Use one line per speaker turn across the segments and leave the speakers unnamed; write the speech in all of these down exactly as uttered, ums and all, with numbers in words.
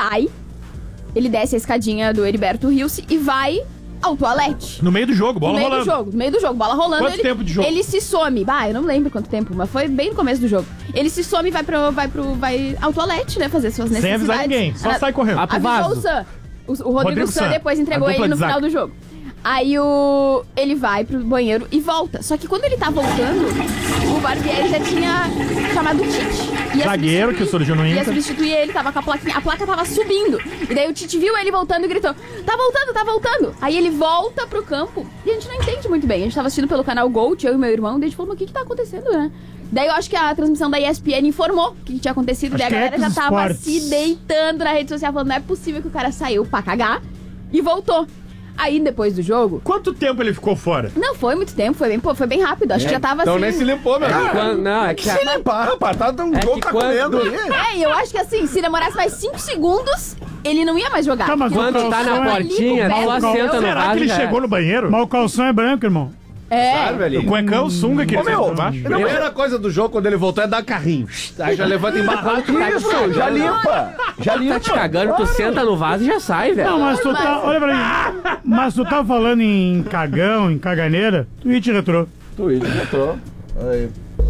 sai, ele desce a escadinha do Heriberto Rios e vai ao toalete.
No meio do jogo, bola
no meio
rolando.
Do jogo, no meio do jogo, bola rolando.
Quanto
ele,
tempo de jogo?
Ele se some. Bah, eu não lembro quanto tempo, mas foi bem no começo do jogo. Ele se some e vai pro, vai pro, vai ao toalete, né, fazer suas necessidades.
Sem avisar ninguém, só
a,
sai correndo.
Avisou o Sam. O, o Rodrigo, Rodrigo Sam depois entregou ele no final do jogo. Aí o... ele vai pro banheiro e volta. Só que quando ele tá voltando, o Barbieri já tinha chamado o Tite.
Zagueiro que surgiu no Inter.
Ia substituir ele, tava com a plaquinha. A placa tava subindo. E daí o Tite viu ele voltando e gritou: tá voltando, tá voltando. Aí ele volta pro campo e a gente não entende muito bem. A gente tava assistindo pelo canal Gold, eu e meu irmão. Daí a gente falou: mas o que que tá acontecendo, né? Daí eu acho que a transmissão da E S P N informou o que tinha acontecido. Daí a galera já tava Sports. se deitando na rede social, falando: não é possível que o cara saiu pra cagar e voltou. Aí, depois do jogo...
Quanto tempo ele ficou fora?
Não, foi muito tempo, foi bem, pô, foi bem rápido. Acho é, que já tava
então
assim...
Então nem se limpou, meu amigo.
É, não, é que...
Se limpar, rapaz, tá um
é
gol tá comendo ali.
É, e eu acho que assim, se demorasse mais cinco segundos, ele não ia mais jogar.
Tá, mas quando tá na portinha, tu assenta no vaso.
Será que ele chegou no banheiro?
Mas o calção é branco, irmão.
É.
Sabe, o cuecão, sunga que ele
fez por baixo. A primeira coisa do jogo, quando ele voltou, é dar carrinho. Aí já levanta embarrado.
Isso, já limpa. Já limpa. Tá te cagando, tu senta no vaso e já sai, velho.
Não, mas tu tá... Olha pra mim. Mas tu tá falando em cagão, em caganeira, Twitch retrô.
Twitch retrô. Aí.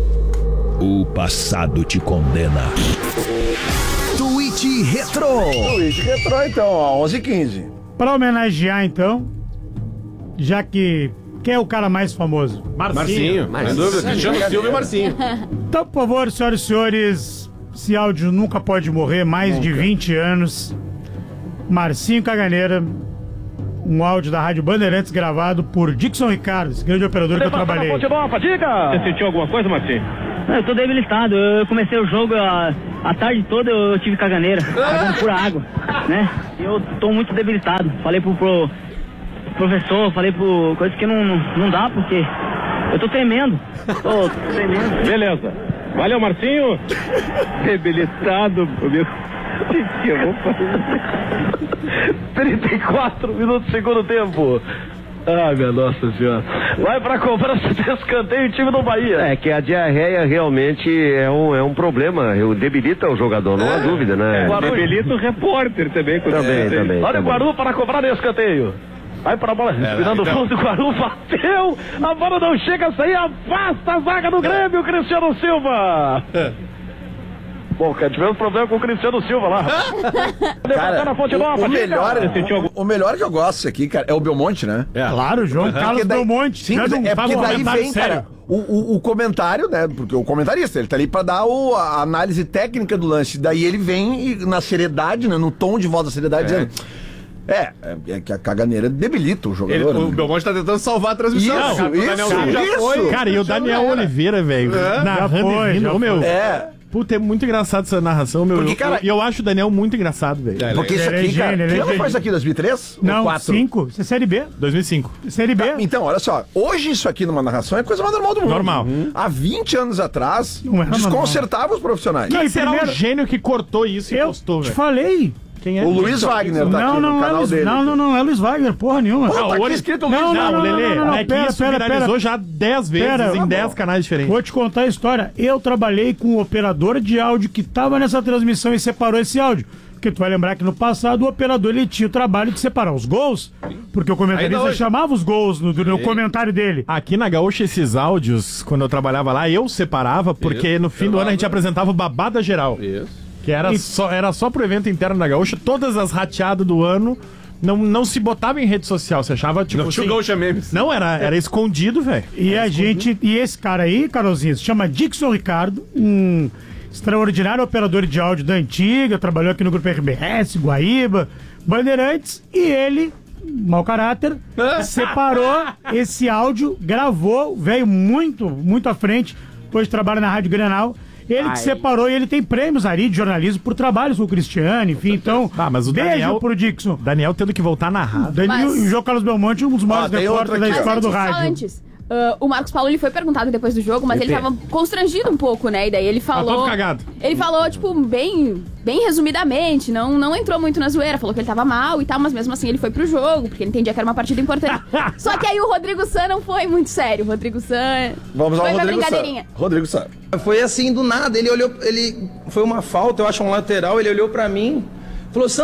O passado te condena. Twitch Retro.
Twitch Retro, então, ó, onze e quinze.
Pra homenagear, então, já que... Quem é o cara mais famoso?
Marcinho. Sem dúvida. Cristiano Silva e Marcinho.
Então, por favor, senhoras e senhores, esse áudio nunca pode morrer, mais nunca. de vinte anos. Marcinho Caganeira, um áudio da Rádio Bandeirantes gravado por Dixon Ricardo, esse grande operador que eu trabalhei.
Você sentiu alguma coisa, Marcinho? Eu tô debilitado. Eu comecei o jogo a, a tarde toda, eu tive caganeira, cagando pura água, né? Eu tô muito debilitado. Falei pro... pro professor, falei por coisas que não, não, não dá, porque eu tô tremendo. Tô tremendo. Beleza. Valeu, Marcinho. Debilitado, meu. O que eu vou fazer? trinta e quatro minutos do segundo tempo. Ah, minha Nossa Senhora. Vai pra cobrança de escanteio o time do Bahia.
É que a diarreia realmente é um, é um problema. Debilita o jogador, não é. há dúvida, né?
É, debilita o repórter também.
Também, também.
Olha o Guaru para cobrar de escanteio. Vai para a bola, respirando
então.
fundo, o Guaru bateu, a bola não chega a sair, afasta a zaga do Grêmio, Cristiano Silva. Bom, cara, tivemos problema com o Cristiano Silva lá.
Cara,
na Fonte Nova,
o, o, melhor, o, o melhor que eu gosto aqui, cara, é o Belmonte, né?
É. Claro, João uhum. Carlos daí,
Belmonte. Sim, um é porque daí vem, sério. cara, o, o, o comentário, né? Porque o comentarista, ele tá ali pra dar o, a análise técnica do lance. Daí ele vem e, na seriedade, né? No tom de voz da seriedade, é. dizendo... É, é que a caganeira debilita o jogador. Ele,
o
né?
Belmonte tá tentando salvar a transmissão.
Isso,
cara,
isso,
Daniel
isso,
já
isso.
Foi. Cara, e o Daniel Oliveira, velho,
é,
narrando, meu.
É.
Puta, é muito engraçado essa narração, meu.
Porque, cara,
e eu, eu acho o Daniel muito engraçado, velho.
É, porque isso aqui, é cara, que ano foi isso aqui, dois mil e três?
Não, cinco. Isso é Série B.
dois mil e cinco.
Série B.
Tá, então, olha só, hoje isso aqui numa narração é a coisa mais normal do mundo.
Normal.
Uhum. Há vinte anos atrás, desconcertava normal. os profissionais.
Quem será primeiro... o gênio que cortou isso e
eu
postou, velho?
Eu te falei.
Quem é?
O Luiz Wagner tá
não,
aqui
não,
no canal
é Luiz,
dele.
Não, não, não, é Luiz Wagner, porra nenhuma.
Pô, tá aqui escrito Luiz
não, não, não,
Lelê,
não, não, não,
é que
pera,
isso
pera,
viralizou
pera.
já dez vezes
pera,
em dez canais diferentes.
Vou te contar a história. Eu trabalhei com um operador de áudio que tava nessa transmissão e separou esse áudio. Porque tu vai lembrar que no passado o operador ele tinha o trabalho de separar os gols, porque o comentarista chamava os gols no, no comentário dele.
Aqui na Gaúcha, esses áudios, quando eu trabalhava lá, eu separava, porque Isso. no fim do ano a gente apresentava o Babada Geral. Isso. Que era, e... só, era só pro evento interno da Gaúcha, todas as rateadas do ano não, não se botava em rede social, você achava tipo. Não
tinha assim, Gaúcha Memes.
Não, era, era escondido, velho.
E
era
a escondido. gente, e esse cara aí, Carolzinha, se chama Dixon Ricardo, um extraordinário operador de áudio da antiga, trabalhou aqui no Grupo R B S, Guaíba, Bandeirantes, e ele, mau caráter, separou esse áudio, gravou, veio muito, muito à frente, hoje trabalha na Rádio Grenal. Ele Ai. que separou e ele tem prêmios ali de jornalismo por trabalhos com o Cristiano, enfim, então.
Ah, mas o
beijo
Daniel,
pro Dixon.
Daniel tendo que voltar a narrar.
Daniel,
mas...
E o João Carlos Belmonte, um dos maiores ah, repórteres da história do rádio.
Antes. Uh, o Marcos Paulo ele foi perguntado depois do jogo, mas ele tava constrangido um pouco, né? E daí ele falou.
Tá todo cagado.
Ele falou, tipo, bem, bem resumidamente, não, não entrou muito na zoeira, falou que ele tava mal e tal, mas mesmo assim ele foi pro jogo, porque ele entendia que era uma partida importante. Só que aí o Rodrigo San não foi muito sério. O Rodrigo San.
Vamos ao
foi
Rodrigo
pra brincadeirinha.
San. Rodrigo San.
Foi assim do nada, ele olhou, ele foi uma falta, eu acho um lateral, ele olhou pra mim, falou: